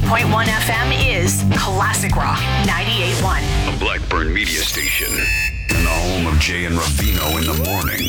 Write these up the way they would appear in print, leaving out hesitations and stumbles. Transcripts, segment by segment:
98.1 FM is Classic Rock 98.1. A Blackburn media station and the home of Jay and Ravino in the morning.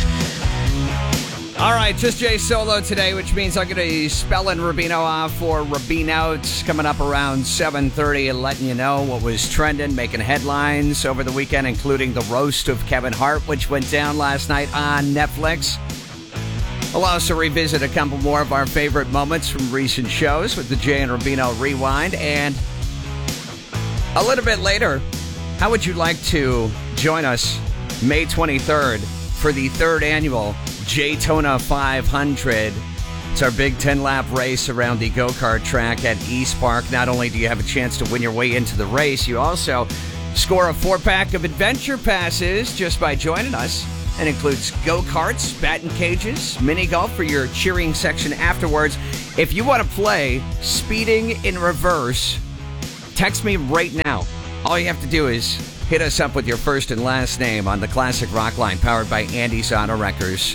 All right, just Jay solo today, which means I'm going to be spelling Rubino off for Rubinouts coming up around 7:30 and letting you know what was trending, making headlines over the weekend, including the roast of Kevin Hart, which went down last night on Netflix. We'll also revisit a couple more of our favorite moments from recent shows with the Jay and Rubino Rewind. And a little bit later, how would you like to join us May 23rd for the third annual Jaytona 500? It's our big 10-lap race around the go-kart track at East Park. Not only do you have a chance to win your way into the race, you also score a 4-pack of adventure passes just by joining us. It includes go-karts, batting cages, mini golf for your cheering section afterwards. If you want to play speeding in reverse, text me right now. All you have to do is hit us up with your first and last name on the Classic Rock line, powered by Andy's Auto Wreckers.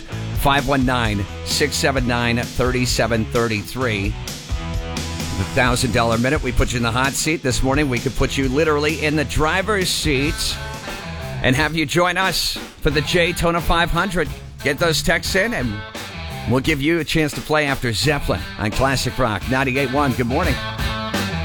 519-679-3733. The $1,000 minute, we put you in the hot seat. This morning, we could put you literally in the driver's seat and have you join us for the Jaytona 500. Get those texts in, and we'll give you a chance to play after Zeppelin on Classic Rock 98.1. Good morning.